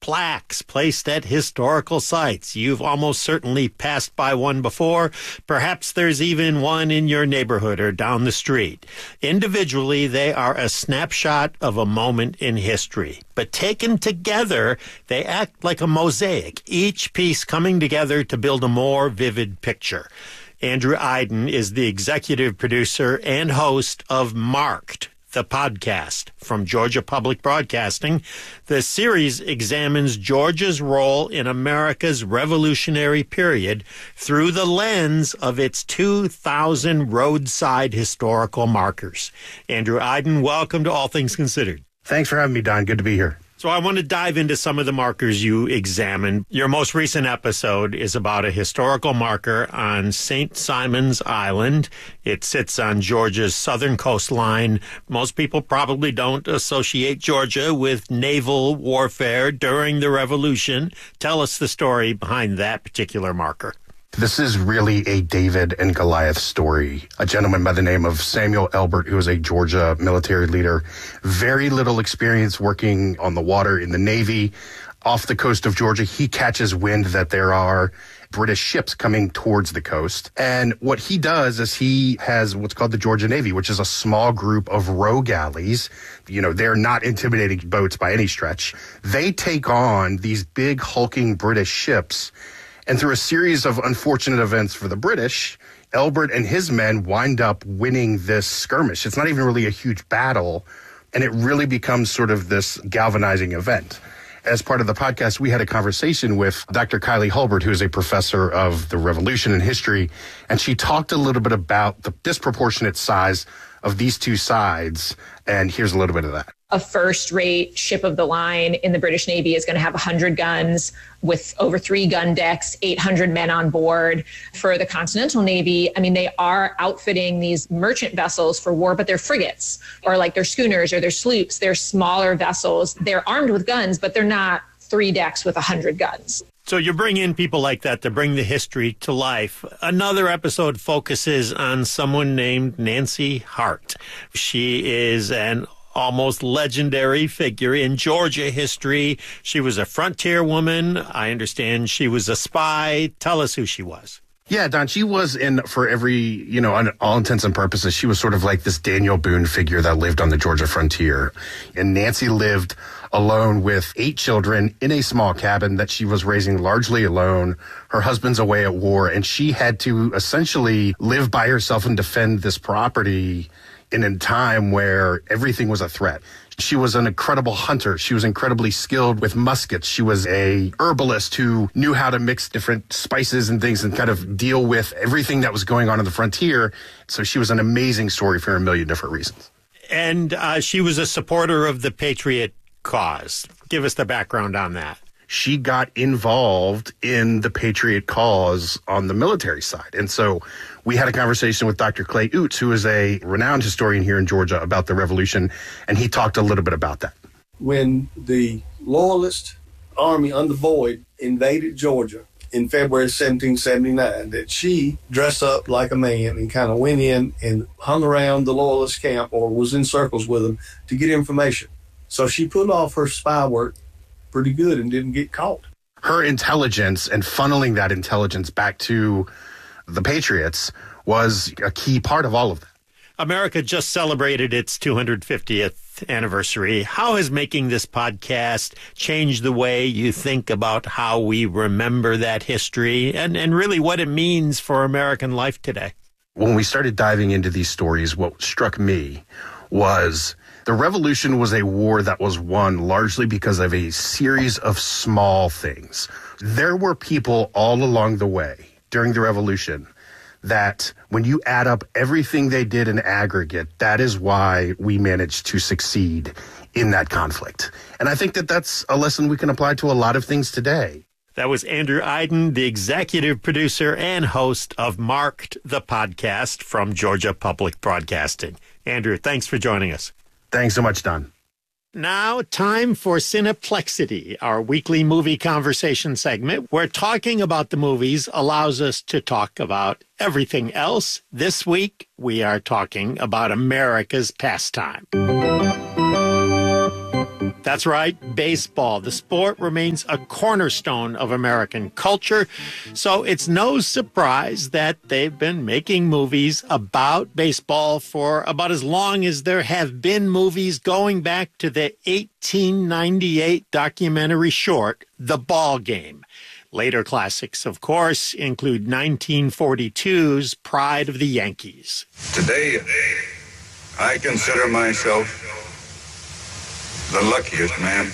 plaques placed at historical sites. You've almost certainly passed by one before. Perhaps there's even one in your neighborhood or down the street. Individually, they are a snapshot of a moment in history. But taken together, they act like a mosaic, each piece coming together to build a more vivid picture. Andrew Aydin is the executive producer and host of Marked, the podcast from Georgia Public Broadcasting. The series examines Georgia's role in America's revolutionary period through the lens of its 2,000 roadside historical markers. Andrew Aydin, welcome to All Things Considered. Thanks for having me, Don. Good to be here. So I want to dive into some of the markers you examined. Your most recent episode is about a historical marker on St. Simon's Island. It sits on Georgia's southern coastline. Most people probably don't associate Georgia with naval warfare during the Revolution. Tell us the story behind that particular marker. This is really a David and Goliath story. A gentleman by the name of Samuel Elbert, who was a Georgia military leader, very little experience working on the water in the Navy. Off the coast of Georgia, he catches wind that there are British ships coming towards the coast. And what he does is he has what's called the Georgia Navy, which is a small group of row galleys. You know, they're not intimidating boats by any stretch. They take on these big hulking British ships. And through a series of unfortunate events for the British, Elbert and his men wind up winning this skirmish. It's not even really a huge battle, and it really becomes sort of this galvanizing event. As part of the podcast, we had a conversation with Dr. Kylie Hulbert, who is a professor of the Revolution and history, and she talked a little bit about the disproportionate size of these two sides, and here's a little bit of that. A first-rate ship of the line in the British Navy is going to have 100 guns with over 3 gun decks, 800 men on board. For the Continental Navy, I mean, they are outfitting these merchant vessels for war, but they're frigates or like they're schooners or they're sloops. They're smaller vessels. They're armed with guns, but they're not 3 decks with 100 guns. So you bring in people like that to bring the history to life. Another episode focuses on someone named Nancy Hart. She is an almost legendary figure in Georgia history. She was a frontier woman. I understand she was a spy. Tell us who she was. Yeah, Don, she was for every, on all intents and purposes, she was sort of like this Daniel Boone figure that lived on the Georgia frontier. And Nancy lived alone with 8 children in a small cabin that she was raising largely alone. Her husband's away at war, and she had to essentially live by herself and defend this property in a time where everything was a threat. She was an incredible hunter. She was incredibly skilled with muskets. She was a herbalist who knew how to mix different spices and things and kind of deal with everything that was going on in the frontier. So she was an amazing story for a million different reasons. And she was a supporter of the Patriot cause. Give us the background on that. She got involved in the Patriot cause on the military side. And so we had a conversation with Dr. Clay Oots, who is a renowned historian here in Georgia, about the Revolution, and he talked a little bit about that. When the Loyalist Army under Boyd invaded Georgia in February 1779, that she dressed up like a man and kind of went in and hung around the Loyalist camp or was in circles with them to get information. So she put off her spy work pretty good and didn't get caught. Her intelligence and funneling that intelligence back to the Patriots was a key part of all of that. America just celebrated its 250th anniversary. How has making this podcast changed the way you think about how we remember that history and really what it means for American life today? When we started diving into these stories, what struck me was the Revolution was a war that was won largely because of a series of small things. There were people all along the way during the Revolution that when you add up everything they did in aggregate, that is why we managed to succeed in that conflict. And I think that that's a lesson we can apply to a lot of things today. That was Andrew Aydin, the executive producer and host of Marked, the podcast from Georgia Public Broadcasting. Andrew, thanks for joining us. Thanks so much, Don. Now, time for Cineplexity, our weekly movie conversation segment where talking about the movies allows us to talk about everything else. This week, we are talking about America's pastime. That That's right, baseball. The sport remains a cornerstone of American culture, so it's no surprise that they've been making movies about baseball for about as long as there have been movies, going back to the 1898 documentary short, The Ball Game. Later classics, of course, include 1942's Pride of the Yankees. Today, I consider myself the luckiest man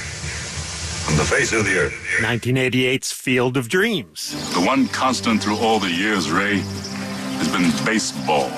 on the face of the earth. 1988's Field of Dreams. The one constant through all the years, Ray, has been baseball.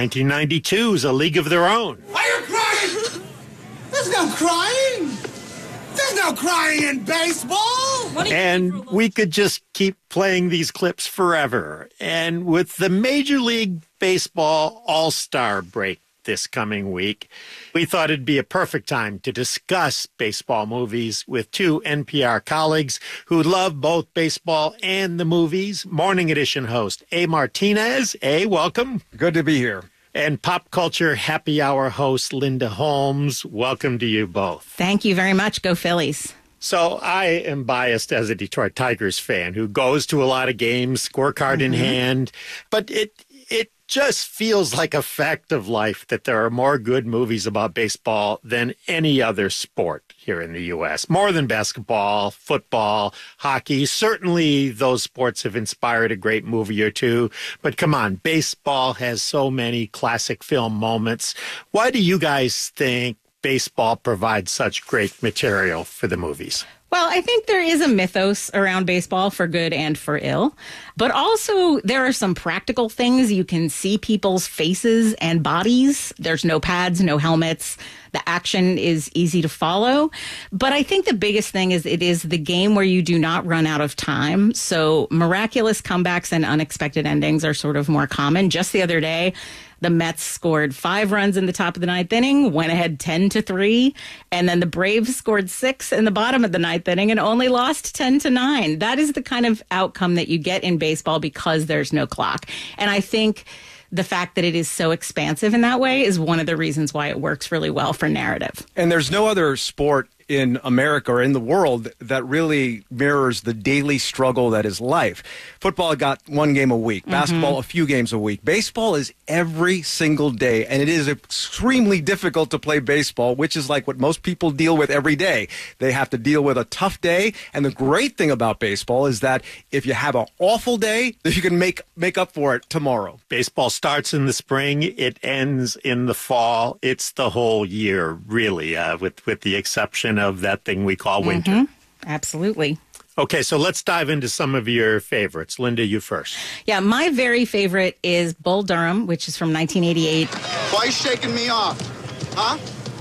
1992's A League of Their Own. Are you crying? There's no crying. There's no crying in baseball. And we could just keep playing these clips forever. And with the Major League Baseball All-Star break this coming week, we thought it'd be a perfect time to discuss baseball movies with two NPR colleagues who love both baseball and the movies. Morning Edition host A. Martinez. A, welcome. Good to be here. And Pop Culture Happy Hour host Linda Holmes. Welcome to you both. Thank you very much. Go Phillies. So I am biased as a Detroit Tigers fan who goes to a lot of games, scorecard in hand, but it just feels like a fact of life that there are more good movies about baseball than any other sport here in the U.S. More than basketball, football, hockey. Certainly those sports have inspired a great movie or two. But come on, baseball has so many classic film moments. Why do you guys think baseball provides such great material for the movies? Well, I think there is a mythos around baseball for good and for ill, but also there are some practical things. You can see people's faces and bodies. There's no pads, no helmets. The action is easy to follow. But I think the biggest thing is it is the game where you do not run out of time. So miraculous comebacks and unexpected endings are sort of more common. Just the other day, the Mets scored 5 runs in the top of the 9th inning, went ahead 10-3, and then the Braves scored 6 in the bottom of the 9th inning and only lost 10-9. That is the kind of outcome that you get in baseball because there's no clock. And I think the fact that it is so expansive in that way is one of the reasons why it works really well for narrative. And there's no other sport in America or in the world that really mirrors the daily struggle that is life. Football got 1 game a week, basketball a few games a week. Baseball is every single day, and it is extremely difficult to play baseball, which is like what most people deal with every day. They have to deal with a tough day, and the great thing about baseball is that if you have an awful day, you can make up for it tomorrow. Baseball starts in the spring, it ends in the fall. It's the whole year, really, with the exception of that thing we call winter. Absolutely. Okay, so let's dive into some of your favorites. Linda, you first. Yeah, my very favorite is Bull Durham, which is from 1988. Why are you shaking me off? Huh?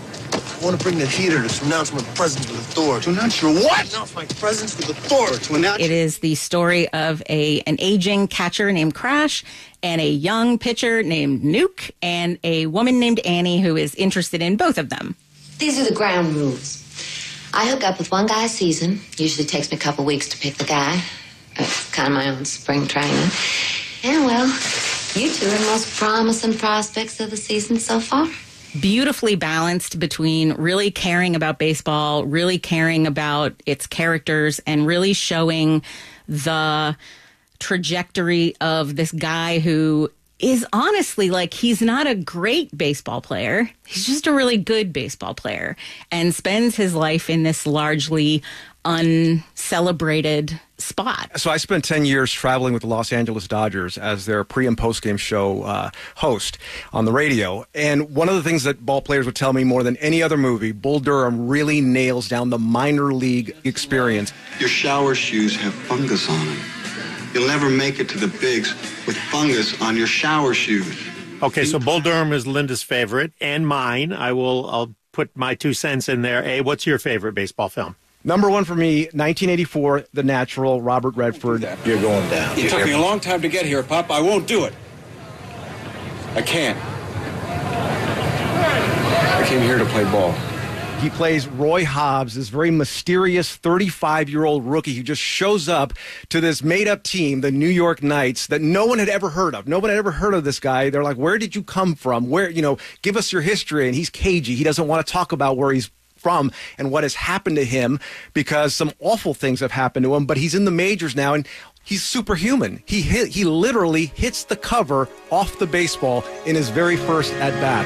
I want to bring the heater to announce my presence with authority. To announce your what? To announce my presence with authority. It is the story of an aging catcher named Crash and a young pitcher named Nuke and a woman named Annie who is interested in both of them. These are the ground rules. I hook up with one guy a season. Usually takes me a couple weeks to pick the guy. It's kind of my own spring training. And, well, you two are the most promising prospects of the season so far. Beautifully balanced between really caring about baseball, really caring about its characters, and really showing the trajectory of this guy who is honestly, like, he's not a great baseball player. He's just a really good baseball player and spends his life in this largely uncelebrated spot. So I spent 10 years traveling with the Los Angeles Dodgers as their pre- and post-game show host on the radio. And one of the things that ball players would tell me more than any other movie, Bull Durham really nails down the minor league experience. Your shower shoes have fungus on them. You'll never make it to the bigs with fungus on your shower shoes. Okay, so Bull Durham is Linda's favorite and mine. I'll put my 2 cents in there. A, what's your favorite baseball film? Number 1 for me, 1984, The Natural, Robert Redford. You're going down. It took me a long time to get here, Pop. I won't do it. I can't. I came here to play ball. He plays Roy Hobbs, this very mysterious 35-year-old rookie who just shows up to this made-up team, the New York Knights, that no one had ever heard of. No one had ever heard of this guy. They're like, where did you come from? Where, give us your history. And he's cagey. He doesn't want to talk about where he's from and what has happened to him, because some awful things have happened to him, but he's in the majors now and he's superhuman. He literally hits the cover off the baseball in his very first at-bat.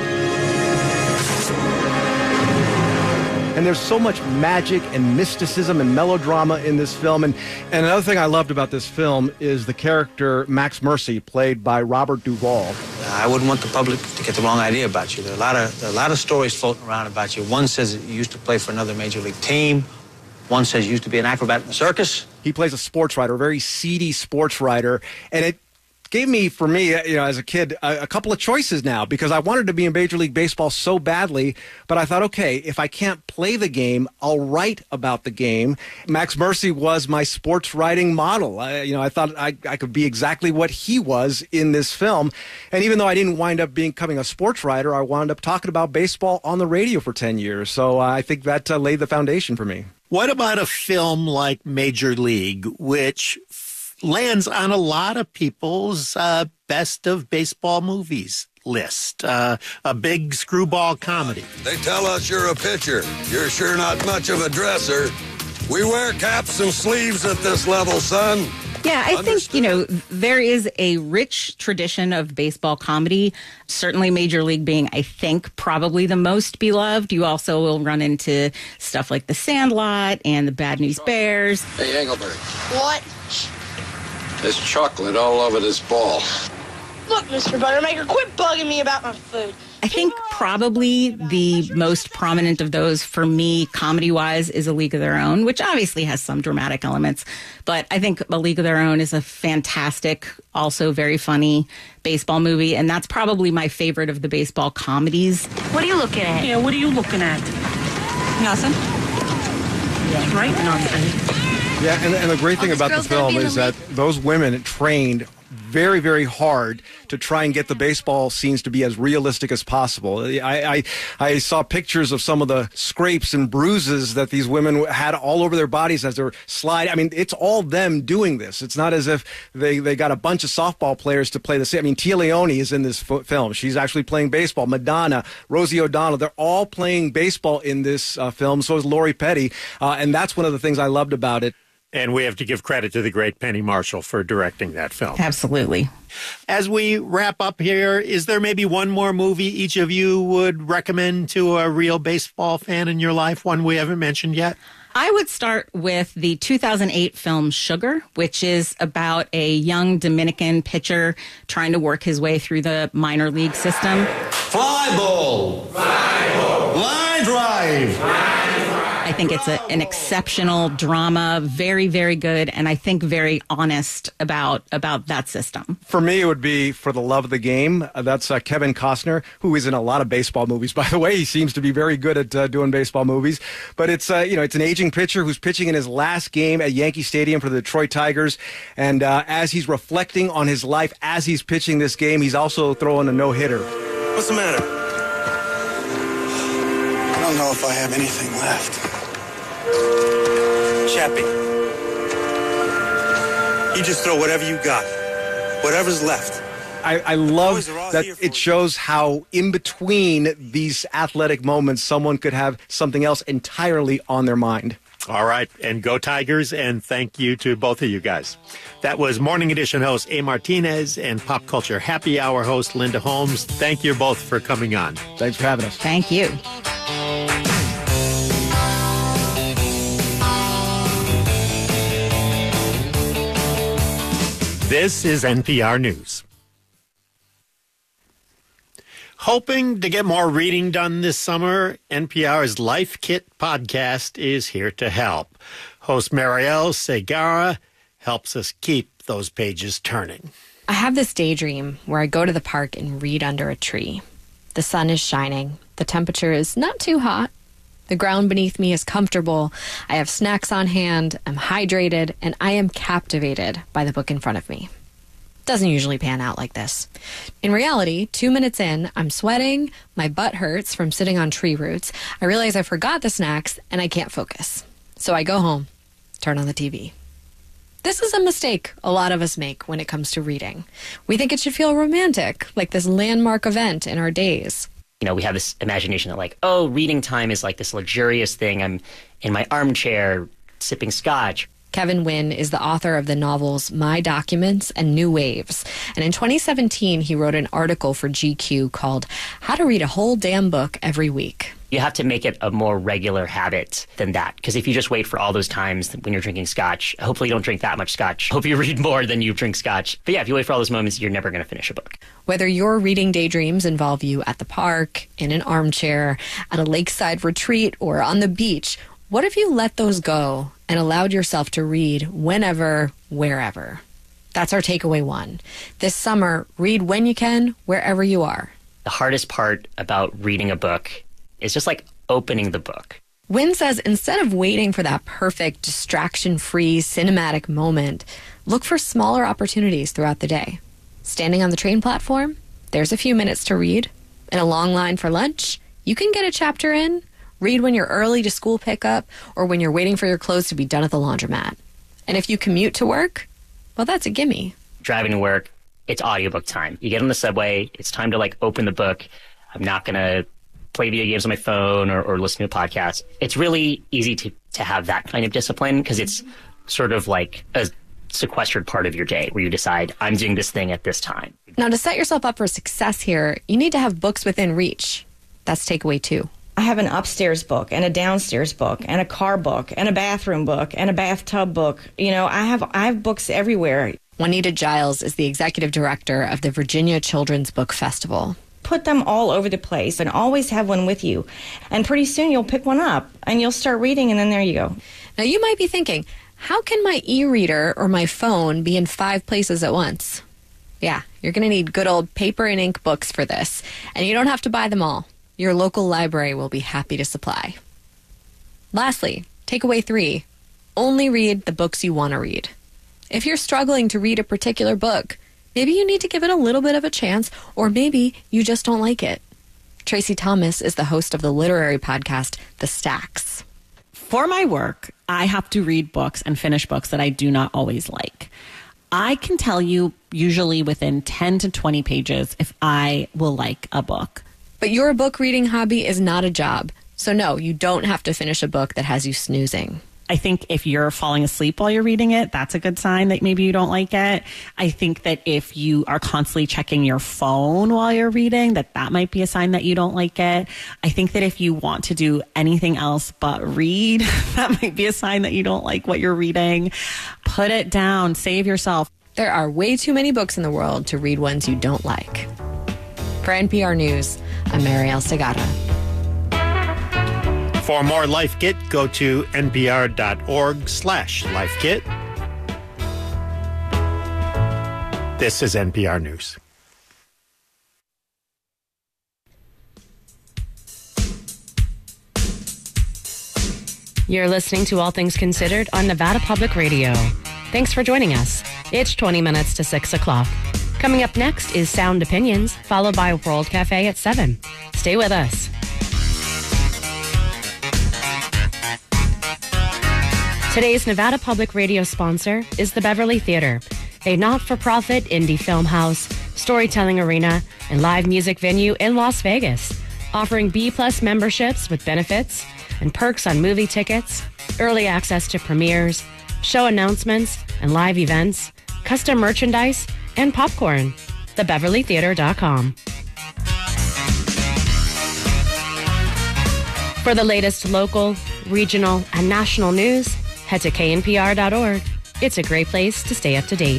And there's so much magic and mysticism and melodrama in this film. And another thing I loved about this film is the character Max Mercy, played by Robert Duvall. I wouldn't want the public to get the wrong idea about you. There are a lot of stories floating around about you. One says you used to play for another major league team. One says you used to be an acrobat in the circus. He plays a sports writer, a very seedy sports writer. And it gave me, for me, as a kid, a couple of choices now, because I wanted to be in Major League Baseball so badly, but I thought, okay, if I can't play the game, I'll write about the game. Max Mercy was my sports writing model. I thought I could be exactly what he was in this film. And even though I didn't wind up becoming a sports writer, I wound up talking about baseball on the radio for 10 years. So I think that laid the foundation for me. What about a film like Major League, which lands on a lot of people's best of baseball movies list? A big screwball comedy. They tell us you're a pitcher. You're sure not much of a dresser. We wear caps and sleeves at this level, son. Yeah, I think, there is a rich tradition of baseball comedy, certainly Major League being, I think, probably the most beloved. You also will run into stuff like The Sandlot and The Bad News Bears. Hey, Engelbert. What? There's chocolate all over this ball. Look, Mr. Buttermaker, quit bugging me about my food. I think probably the most prominent of those for me, comedy-wise, is A League of Their Own, which obviously has some dramatic elements. But I think A League of Their Own is a fantastic, also very funny baseball movie. And that's probably my favorite of the baseball comedies. What are you looking at? Yeah, what are you looking at? Nothing. Yeah, right, nothing. Yeah, and the great thing about the film is that those women trained very, very hard to try and get the baseball scenes to be as realistic as possible. I saw pictures of some of the scrapes and bruises that these women had all over their bodies as they're sliding. I mean, it's all them doing this. It's not as if they got a bunch of softball players to play the same. I mean, Tia Leone is in this film. She's actually playing baseball. Madonna, Rosie O'Donnell, they're all playing baseball in this film. So is Lori Petty. And that's one of the things I loved about it. And we have to give credit to the great Penny Marshall for directing that film. Absolutely. As we wrap up here, is there maybe one more movie each of you would recommend to a real baseball fan in your life, one we haven't mentioned yet? I would start with the 2008 film Sugar, which is about a young Dominican pitcher trying to work his way through the minor league system. Fly ball. Fly ball. Line drive. I think it's an exceptional drama, very, very good, and I think very honest about that system. For me, it would be For the Love of the Game. That's Kevin Costner, who is in a lot of baseball movies, by the way. He seems to be very good at doing baseball movies. But it's it's an aging pitcher who's pitching in his last game at Yankee Stadium for the Detroit Tigers. And as he's reflecting on his life as he's pitching this game, he's also throwing a no-hitter. What's the matter? I don't know if I have anything left. Chappie, you just throw whatever you got, whatever's left. I love that it shows how in between these athletic moments, someone could have something else entirely on their mind. All right, and go Tigers, and thank you to both of you guys. That was Morning Edition host A. Martinez and Pop Culture Happy Hour host Linda Holmes. Thank you both for coming on. Thanks for having us. Thank you. This is NPR News. Hoping to get more reading done this summer, NPR's Life Kit podcast is here to help. Host Marielle Segara helps us keep those pages turning. I have this daydream where I go to the park and read under a tree. The sun is shining. The temperature is not too hot. The ground beneath me is comfortable. I have snacks on hand. I'm hydrated, and I am captivated by the book in front of me. Doesn't usually pan out like this. In reality, 2 minutes in, I'm sweating, my butt hurts from sitting on tree roots, I realize I forgot the snacks, and I can't focus. So I go home, turn on the TV. This is a mistake a lot of us make when it comes to reading. We think it should feel romantic, like this landmark event in our days. we have this imagination that like, oh, reading time is like this luxurious thing. I'm in my armchair sipping scotch. Kevin Wynn is the author of the novels My Documents and New Waves. And in 2017, he wrote an article for GQ called How to Read a Whole Damn Book Every Week. You have to make it a more regular habit than that. Because if you just wait for all those times when you're drinking scotch, hopefully you don't drink that much scotch. Hope you read more than you drink scotch. But yeah, if you wait for all those moments, you're never going to finish a book. Whether your reading daydreams involve you at the park, in an armchair, at a lakeside retreat, or on the beach, what if you let those go and allowed yourself to read whenever, wherever? That's our takeaway 1. This summer, read when you can, wherever you are. The hardest part about reading a book is just like opening the book. Wynn says instead of waiting for that perfect, distraction-free, cinematic moment, look for smaller opportunities throughout the day. Standing on the train platform, there's a few minutes to read. In a long line for lunch, you can get a chapter in. Read when you're early to school pickup or when you're waiting for your clothes to be done at the laundromat. And if you commute to work, well, that's a gimme. Driving to work, it's audiobook time. You get on the subway, it's time to like open the book. I'm not going to play video games on my phone or listen to a podcast. It's really easy to have that kind of discipline because it's sort of like a sequestered part of your day where you decide, I'm doing this thing at this time. Now, to set yourself up for success here, you need to have books within reach. That's takeaway 2. I have an upstairs book and a downstairs book and a car book and a bathroom book and a bathtub book. I have books everywhere. Juanita Giles is the executive director of the Virginia Children's Book Festival. Put them all over the place and always have one with you. And pretty soon you'll pick one up and you'll start reading and then there you go. Now you might be thinking, how can my e-reader or my phone be in 5 places at once? Yeah, you're going to need good old paper and ink books for this. And you don't have to buy them all. Your local library will be happy to supply. Lastly, takeaway 3, only read the books you want to read. If you're struggling to read a particular book, maybe you need to give it a little bit of a chance, or maybe you just don't like it. Tracy Thomas is the host of the literary podcast, The Stacks. For my work, I have to read books and finish books that I do not always like. I can tell you usually within 10 to 20 pages if I will like a book. But your book reading hobby is not a job. So no, you don't have to finish a book that has you snoozing. I think if you're falling asleep while you're reading it, that's a good sign that maybe you don't like it. I think that if you are constantly checking your phone while you're reading, that might be a sign that you don't like it. I think that if you want to do anything else but read, that might be a sign that you don't like what you're reading. Put it down. Save yourself. There are way too many books in the world to read ones you don't like. For NPR News, I'm Marielle Segata. For more Life Kit, go to npr.org/lifekit. This is NPR News. You're listening to All Things Considered on Nevada Public Radio. Thanks for joining us. It's 20 minutes to 6 o'clock. Coming up next is Sound Opinions, followed by World Cafe at 7. Stay with us. Today's Nevada Public Radio sponsor is the Beverly Theater, a not-for-profit indie film house, storytelling arena, and live music venue in Las Vegas, offering B-plus memberships with benefits and perks on movie tickets, early access to premieres, show announcements and live events, custom merchandise, and popcorn. TheBeverlyTheater.com. For the latest local, regional, and national news, head to knpr.org. It's a great place to stay up to date.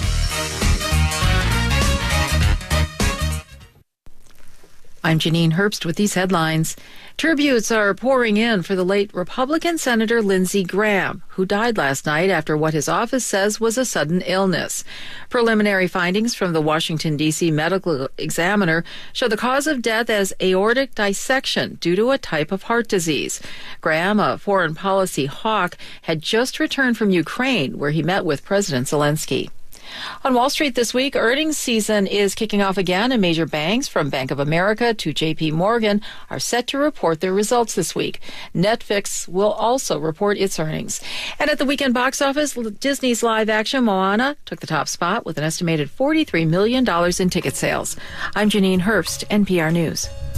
I'm Janine Herbst with these headlines. Tributes are pouring in for the late Republican Senator Lindsey Graham, who died last night after what his office says was a sudden illness. Preliminary findings from the Washington, D.C. medical examiner show the cause of death as aortic dissection due to a type of heart disease. Graham, a foreign policy hawk, had just returned from Ukraine, where he met with President Zelensky. On Wall Street this week, earnings season is kicking off again, and major banks from Bank of America to J.P. Morgan are set to report their results this week. Netflix will also report its earnings. And at the weekend box office, Disney's live-action Moana took the top spot with an estimated $43 million in ticket sales. I'm Janine Herbst, NPR News.